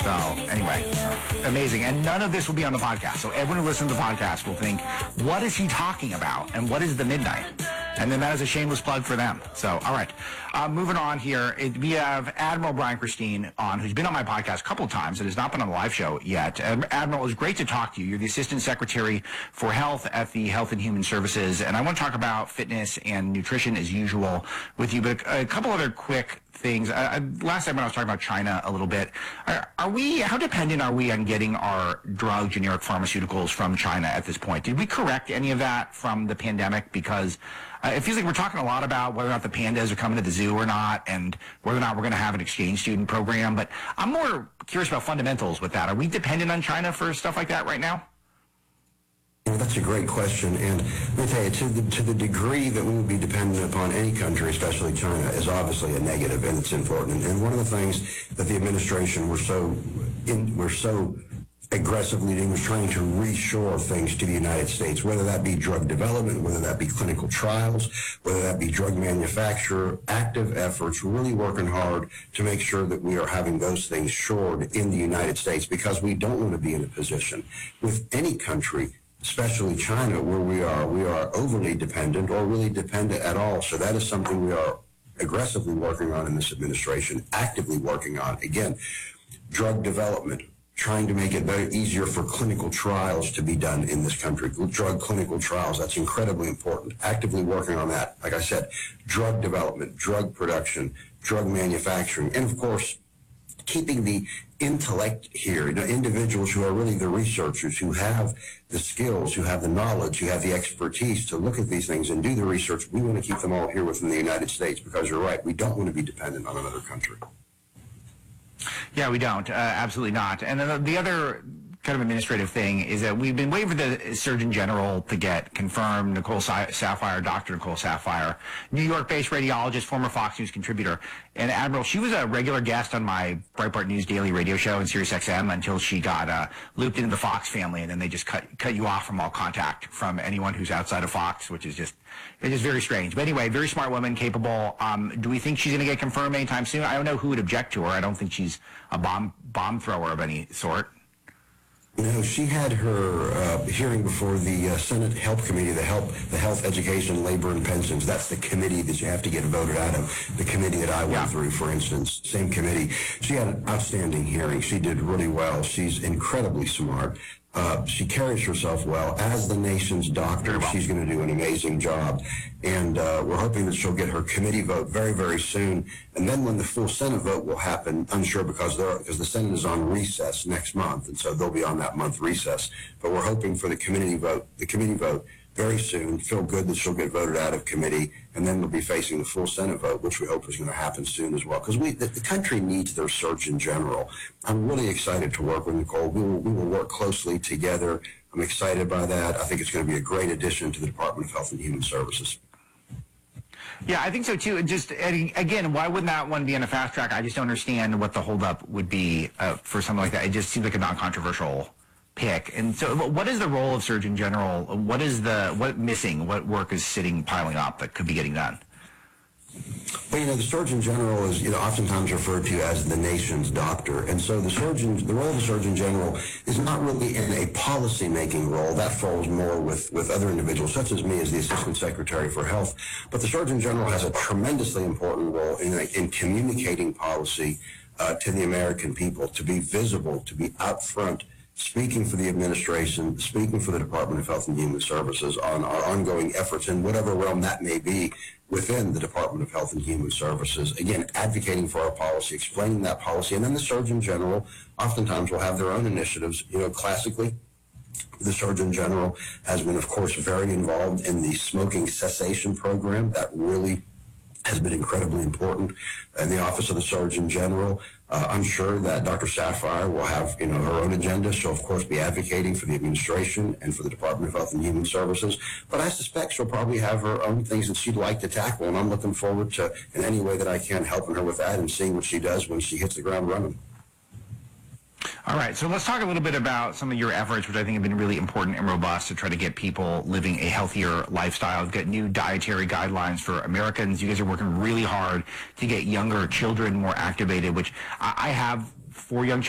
So anyway, amazing. And none of this will be on the podcast. So everyone who listens to the podcast will think, what is he talking about? And what is the midnight? And then that is a shameless plug for them. So, all right. Moving on here, we have Admiral Brian Christine on, who's been on my podcast a couple of times and has not been on the live show yet. Admiral, it was great to talk to you. You're the Assistant Secretary for Health at the Health and Human Services. And I want to talk about fitness and nutrition as usual with you. But a couple other quick things. Last time when I was talking about China a little bit, how dependent are we on getting our drug generic pharmaceuticals from China at this point? Did we correct any of that from the pandemic? Because it feels like we're talking a lot about whether or not the pandas are coming to the zoo or not, and whether or not we're going to have an exchange student program. But I'm more curious about fundamentals with that. Are we dependent on China for stuff like that right now? Well, that's a great question, and let me tell you, to the degree that we would be dependent upon any country, especially China, is obviously a negative, and it's important. And one of the things that the administration were so aggressively doing was trying to reshore things to the United States, whether that be drug development, whether that be clinical trials, whether that be drug manufacture, active efforts, really working hard to make sure that we are having those things shored in the United States, because we don't want to be in a position with any country, especially China, where we are overly dependent or really dependent at all. So that is something we are aggressively working on in this administration, actively working on. Again, drug development, trying to make it very easier for clinical trials to be done in this country. Drug clinical trials, that's incredibly important. Actively working on that. Like I said, drug development, drug production, drug manufacturing, and of course, keeping the intellect here, individuals who are really the researchers, who have the skills, who have the knowledge, who have the expertise to look at these things and do the research. We want to keep them all here within the United States, because you're right, we don't want to be dependent on another country. Yeah, we don't. Absolutely not. And then the other kind of administrative thing is that we've been waiting for the Surgeon General to get confirmed. Nicole Saphier, Dr. Nicole Saphier, New York-based radiologist, former Fox News contributor. And Admiral, she was a regular guest on my Breitbart News daily radio show in SiriusXM until she got looped into the Fox family, and then they just cut you off from all contact from anyone who's outside of Fox, which is just very strange. But anyway, very smart woman, capable. Do we think she's going to get confirmed anytime soon? I don't know who would object to her. I don't think she's a bomb thrower of any sort. No, she had her hearing before the Senate Health Committee, the Health, Education, Labor, and Pensions. That's the committee that you have to get voted out of. The committee that I went through, for instance, same committee. She had an outstanding hearing. She did really well. She's incredibly smart. She carries herself well. As the nation's doctor, she's going to do an amazing job. And we're hoping that she'll get her committee vote very, very soon. And then when the full Senate vote will happen, unsure, because the Senate is on recess next month, and so they'll be on that month recess. But we're hoping for the committee vote very soon. Feel good that she'll get voted out of committee, and then we'll be facing the full Senate vote, which we hope is going to happen soon as well, because the country needs their Surgeon General. I'm really excited to work with Nicole. We will work closely together. I'm excited by that. I think it's going to be a great addition to the Department of Health and Human Services. Yeah, I think so too. Just again, why wouldn't that one be on a fast track? I just don't understand what the holdup would be for something like that. It just seems like a non-controversial pick. And so what is the role of Surgeon General? What missing? What work is piling up that could be getting done? Well, the Surgeon General is, oftentimes referred to as the nation's doctor. And so the role of the Surgeon General is not really in a policy-making role. That falls more with other individuals, such as me as the Assistant Secretary for Health. But the Surgeon General has a tremendously important role in communicating policy to the American people, to be visible, to be out front, speaking for the administration, speaking for the Department of Health and Human Services on our ongoing efforts in whatever realm that may be within the Department of Health and Human Services. Again, advocating for our policy, explaining that policy. And then the Surgeon General oftentimes will have their own initiatives. Classically, the Surgeon General has been, of course, very involved in the smoking cessation program. That really has been incredibly important in the Office of the Surgeon General. I'm sure that Dr. Saphier will have, her own agenda. She'll, of course, be advocating for the administration and for the Department of Health and Human Services. But I suspect she'll probably have her own things that she'd like to tackle, and I'm looking forward to, in any way that I can, helping her with that and seeing what she does when she hits the ground running. All right, so let's talk a little bit about some of your efforts, which I think have been really important and robust to try to get people living a healthier lifestyle, get new dietary guidelines for Americans. You guys are working really hard to get younger children more activated, which I have 4 young children.